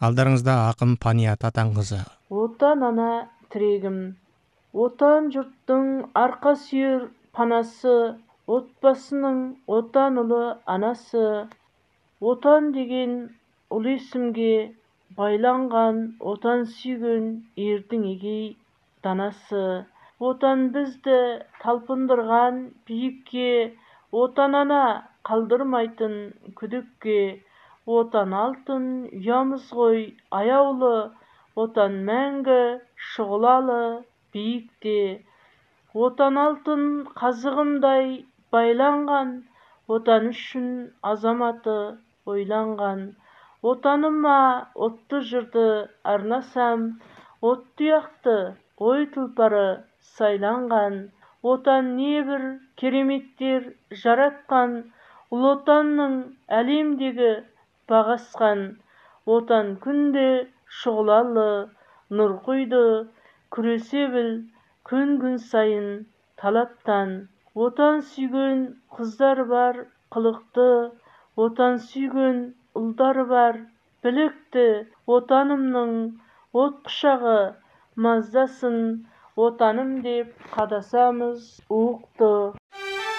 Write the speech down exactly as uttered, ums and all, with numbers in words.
Алдарыңызда акын Пания Татаңкызы. Отан ана тірегім, отан жұрттың арқа сүйер панасы, отбасының отан ұлы анасы. Отан деген ұлы есімге байланған, отан сүйген ердің егей данасы. Отан бізді талпындырған биікке, отан ана қалдырмайтын күдікке. Отан алтын ұямыз ғой аяулы, отан мәңгі шұғылалы биікте. Отан алтын қазығындай байланған, отан үшін азаматы ойланған. Отаныма отты жырды арнасам, от тұяқты ой тұлпары сайланған. Отан небір кереметтер жаратқан, ұлы отанның әлемдегі бағасқан. Отан күнде шұғылалы нұр құйды, күресе біл күн-күн сайын талаптан. Отан сүйген қыздар бар қылықты, отан сүйген ұлдар бар білікті. Отанымның от құшағы маздасын, отаным деп қадасамыз уықты.